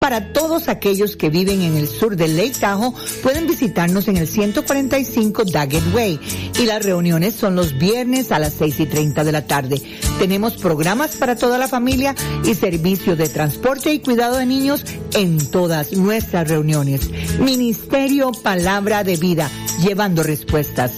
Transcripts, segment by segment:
Para todos aquellos que viven en el sur del Lake Tahoe, pueden visitarnos en el 145 Daggett Way. Y las reuniones son los viernes a las 6:30 de la tarde. Tenemos programas para toda la familia y servicios de transporte y cuidado de niños en todas nuestras reuniones. Ministerio Palabra de Vida, llevando respuestas.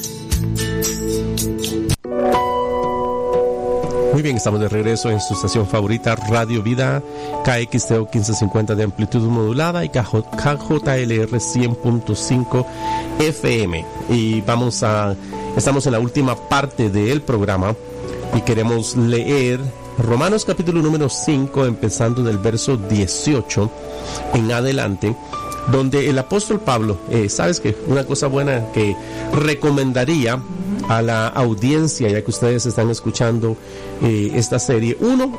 Muy bien, estamos de regreso en su estación favorita, Radio Vida, KXTO 1550 de amplitud modulada y KJLR 100.5 FM. Y estamos en la última parte del programa y queremos leer Romanos capítulo número 5, empezando del verso 18 en adelante, donde el apóstol Pablo, ¿sabes qué? Una cosa buena que recomendaría a la audiencia, ya que ustedes están escuchando esta serie: 1,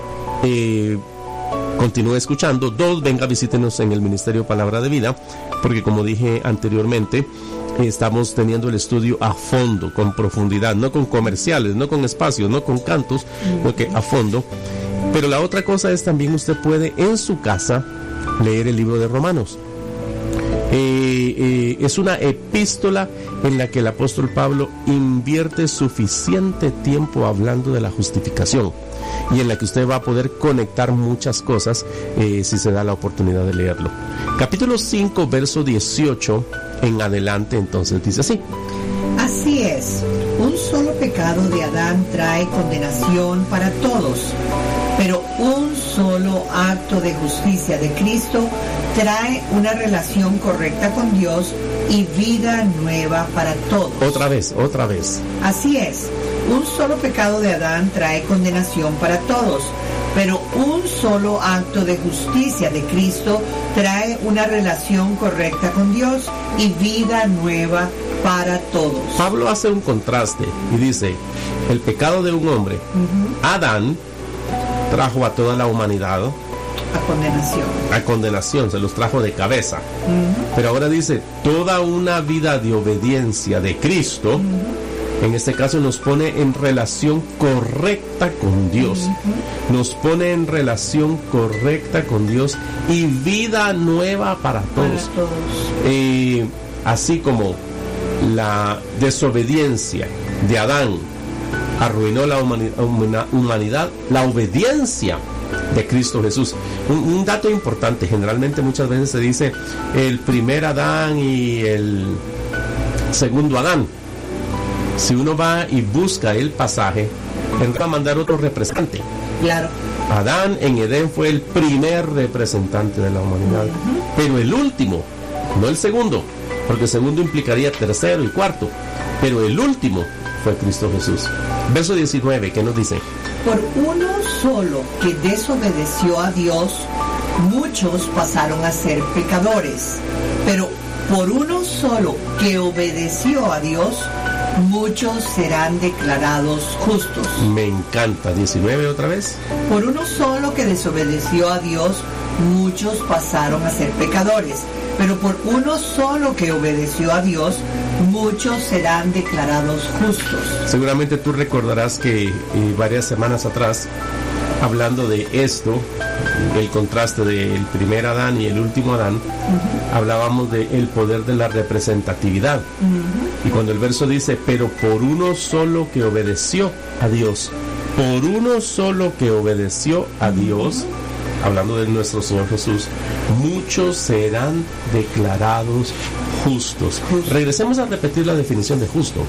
continúe escuchando; 2, venga, visítenos en el Ministerio Palabra de Vida, porque como dije anteriormente, estamos teniendo el estudio a fondo, con profundidad, no con comerciales, no con espacios, no con cantos, sino que a fondo. Pero la otra cosa es, también usted puede en su casa leer el libro de Romanos. Es una epístola en la que el apóstol Pablo invierte suficiente tiempo hablando de la justificación, y en la que usted va a poder conectar muchas cosas si se da la oportunidad de leerlo. Capítulo 5, verso 18 en adelante, entonces dice así: Así es, un solo pecado de Adán trae condenación para todos, pero un solo acto de justicia de Cristo trae una relación correcta con Dios y vida nueva para todos. Otra vez. Así es, un solo pecado de Adán trae condenación para todos, pero un solo acto de justicia de Cristo trae una relación correcta con Dios y vida nueva para todos. Pablo hace un contraste y dice: el pecado de un hombre, Adán, trajo a toda la humanidad a condenación, se los trajo de cabeza. Pero ahora dice, toda una vida de obediencia de Cristo, en este caso nos pone en relación correcta con Dios, nos pone en relación correcta con Dios y vida nueva para todos. Así como la desobediencia de Adán arruinó la humanidad, la obediencia de Cristo Jesús. Un dato importante: generalmente muchas veces se dice el primer Adán y el segundo Adán. Si uno va y busca el pasaje, va a mandar otro representante. Claro. Adán en Edén fue el primer representante de la humanidad, pero el último, no el segundo, porque el segundo implicaría tercero y cuarto, pero el último fue Cristo Jesús. Verso 19, ¿qué nos dice? Por uno solo que desobedeció a Dios, muchos pasaron a ser pecadores, pero por uno solo que obedeció a Dios, muchos serán declarados justos. Me encanta. 19 otra vez. Por uno solo que desobedeció a Dios, muchos pasaron a ser pecadores, pero por uno solo que obedeció a Dios, muchos serán declarados justos. Seguramente tú recordarás que varias semanas atrás, hablando de esto, el contraste del primer Adán y el último Adán, hablábamos del poder de la representatividad. Y cuando el verso dice, pero por uno solo que obedeció a Dios, por uno solo que obedeció a Dios, hablando de nuestro Señor Jesús, muchos serán declarados justos. Regresemos a repetir la definición de justo.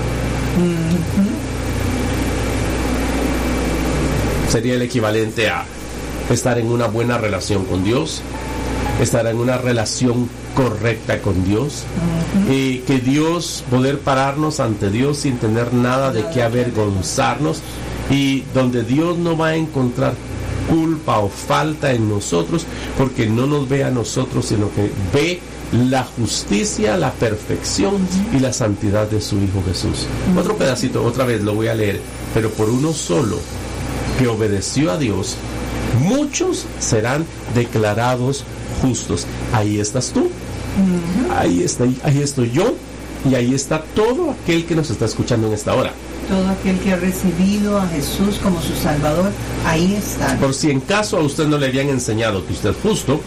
Sería el equivalente a estar en una buena relación con Dios, estar en una relación correcta con Dios, que Dios, poder pararnos ante Dios sin tener nada de qué avergonzarnos, y donde Dios no va a encontrar culpa o falta en nosotros, porque no nos ve a nosotros, sino que ve la justicia, la perfección y la santidad de su Hijo Jesús. Otro pedacito, otra vez lo voy a leer. Pero por uno solo que obedeció a Dios, muchos serán declarados justos. Ahí estás tú, ahí estoy yo, y ahí está todo aquel que nos está escuchando en esta hora. Todo aquel que ha recibido a Jesús como su Salvador, ahí está. Por si en caso a usted no le habían enseñado que usted es justo,